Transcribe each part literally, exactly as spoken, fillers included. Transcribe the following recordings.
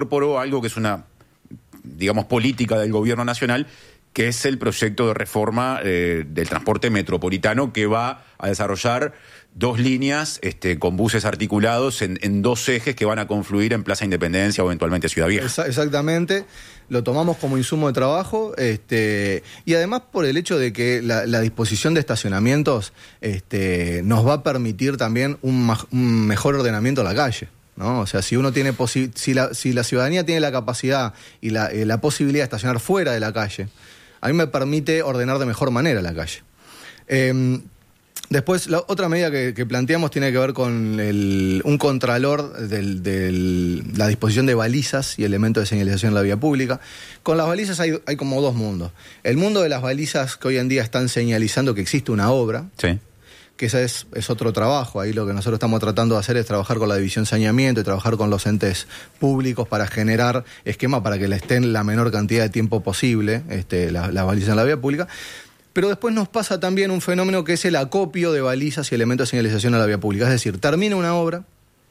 incorporó algo que es una, digamos, política del gobierno nacional, que es el proyecto de reforma eh, del transporte metropolitano, que va a desarrollar dos líneas este, con buses articulados en, en dos ejes que van a confluir en Plaza Independencia o eventualmente Ciudad Vieja. Exactamente, lo tomamos como insumo de trabajo este, y además por el hecho de que la, la disposición de estacionamientos este, nos va a permitir también un, ma- un mejor ordenamiento de la calle, ¿no? O sea, si uno tiene posi- si, la, si la ciudadanía tiene la capacidad y la, eh, la posibilidad de estacionar fuera de la calle, a mí me permite ordenar de mejor manera la calle. Eh, Después, la otra medida que, que planteamos tiene que ver con el, un contralor de del, la disposición de balizas y elementos de señalización en la vía pública. Con las balizas hay, hay como dos mundos. El mundo de las balizas que hoy en día están señalizando que existe una obra, sí, que ese es, es otro trabajo. Ahí lo que nosotros estamos tratando de hacer es trabajar con la división saneamiento y trabajar con los entes públicos para generar esquemas para que le estén la menor cantidad de tiempo posible este, las la balizas en la vía pública. Pero después nos pasa también un fenómeno que es el acopio de balizas y elementos de señalización a la vía pública. Es decir, termina una obra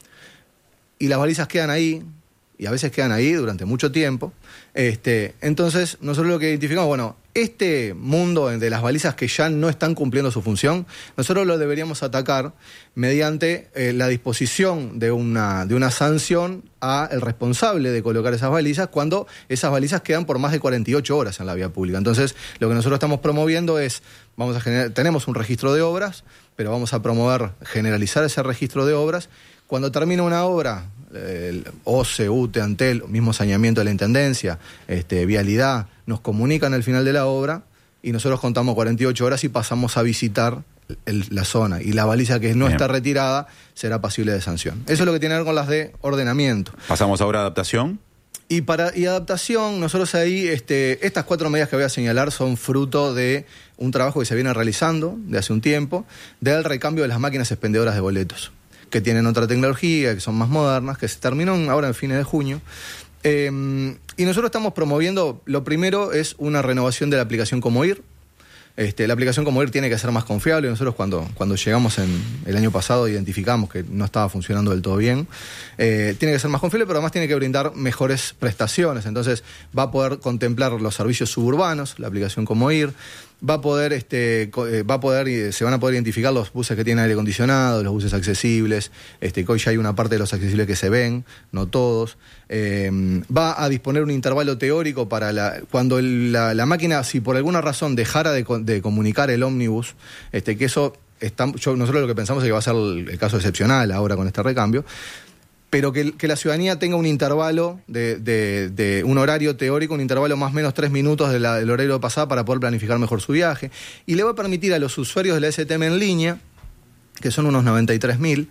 y las balizas quedan ahí, y a veces quedan ahí durante mucho tiempo. Este, entonces, nosotros lo que identificamos, bueno, este mundo de las balizas que ya no están cumpliendo su función, nosotros lo deberíamos atacar mediante eh, la disposición de una, de una sanción a el responsable de colocar esas balizas cuando esas balizas quedan por más de cuarenta y ocho horas en la vía pública. Entonces, lo que nosotros estamos promoviendo es, vamos a generar, tenemos un registro de obras, pero vamos a promover, generalizar ese registro de obras. Cuando termina una obra, el O C E, U T E, Antel, mismo saneamiento de la Intendencia, este, Vialidad, nos comunican al final de la obra y nosotros contamos cuarenta y ocho horas y pasamos a visitar el, la zona. Y la baliza que no Bien. está retirada será pasible de sanción. Eso es lo que tiene que ver con las de ordenamiento. Pasamos ahora a adaptación. Y para y adaptación, nosotros ahí, este, estas cuatro medidas que voy a señalar son fruto de un trabajo que se viene realizando de hace un tiempo, del recambio de las máquinas expendedoras de boletos, que tienen otra tecnología, que son más modernas, que se terminó ahora en fines de junio. Eh, y nosotros estamos promoviendo, lo primero es una renovación de la aplicación Como Ir. Este, la aplicación Como Ir tiene que ser más confiable. Nosotros cuando, cuando llegamos en el año pasado identificamos que no estaba funcionando del todo bien. Eh, tiene que ser más confiable, pero además tiene que brindar mejores prestaciones. Entonces va a poder contemplar los servicios suburbanos, la aplicación Como Ir. Va a poder, este, va a poder, se van a poder identificar los buses que tienen aire acondicionado, los buses accesibles, este, que hoy ya hay una parte de los accesibles que se ven, no todos. Eh, va a disponer un intervalo teórico para la, cuando el, la, la máquina, si por alguna razón dejara de, de comunicar el ómnibus, este, que eso, está, yo, nosotros lo que pensamos es que va a ser el, el caso excepcional ahora con este recambio, pero que, que la ciudadanía tenga un intervalo, de, de, de un horario teórico, un intervalo más o menos tres minutos de la, del horario de pasada para poder planificar mejor su viaje. Y le va a permitir a los usuarios de la S T M en línea, que son unos noventa y tres mil,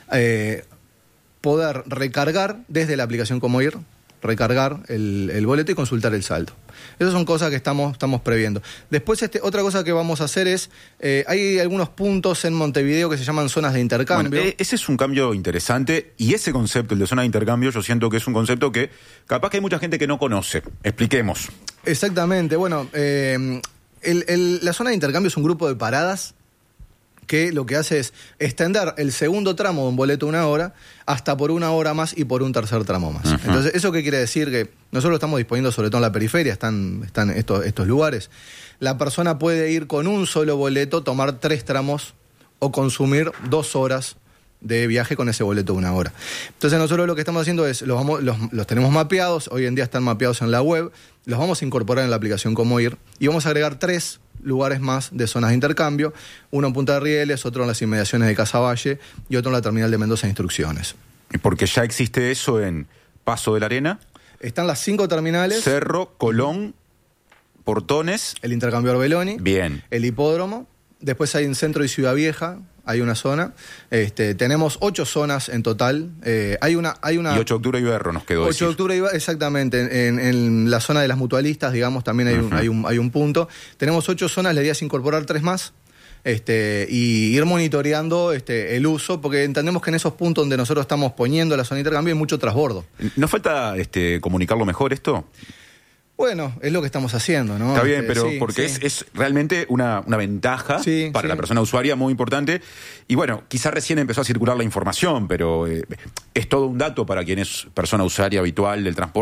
eh, poder recargar desde la aplicación Como Ir, recargar el, el boleto y consultar el saldo. Esas son cosas que estamos, estamos previendo. Después, este, otra cosa que vamos a hacer es, eh, hay algunos puntos en Montevideo que se llaman zonas de intercambio. Bueno, eh, ese es un cambio interesante, y ese concepto, el de zona de intercambio, yo siento que es un concepto que capaz que hay mucha gente que no conoce. Expliquemos. Exactamente. Bueno, eh, el, el, la zona de intercambio es un grupo de paradas que lo que hace es extender el segundo tramo de un boleto de una hora hasta por una hora más y por un tercer tramo más. Uh-huh. Entonces, ¿eso qué quiere decir? Que nosotros lo estamos disponiendo sobre todo en la periferia, están, están estos, estos lugares. La persona puede ir con un solo boleto, tomar tres tramos o consumir dos horas de viaje con ese boleto de una hora. Entonces nosotros lo que estamos haciendo es, los, vamos, los, los tenemos mapeados, hoy en día están mapeados en la web, los vamos a incorporar en la aplicación Como Ir y vamos a agregar tres lugares más de zonas de intercambio, uno en Punta de Rieles, otro en las inmediaciones de Casaballe y otro en la terminal de Mendoza Instrucciones. Porque ya existe eso en Paso de la Arena. Están las cinco terminales. Cerro, Colón, Portones. El intercambio Arbeloni. Bien. El hipódromo. Después hay en Centro y Ciudad Vieja, hay una zona. Este, tenemos ocho zonas en total. Eh, hay una, hay una. Y ocho de octubre y Berro nos quedó. ocho de octubre, exactamente. En, en la zona de las mutualistas, digamos, también hay, uh-huh. un, hay, un, hay un punto. Tenemos ocho zonas, la idea es incorporar tres más. Este, y ir monitoreando este, el uso, porque entendemos que en esos puntos donde nosotros estamos poniendo la zona de intercambio hay mucho transbordo. ¿No falta este, comunicarlo mejor esto? Bueno, es lo que estamos haciendo, ¿no? Está bien, este, pero sí, porque sí. Es, es realmente una, una ventaja sí, para sí. la persona usuaria muy importante. Y bueno, quizá recién empezó a circular la información, pero eh, es todo un dato para quien es persona usuaria habitual del transporte.